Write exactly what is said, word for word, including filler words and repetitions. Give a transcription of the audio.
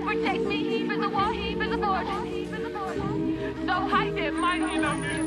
protect me. He is a war, he is a fortress. So high and mighty, love me.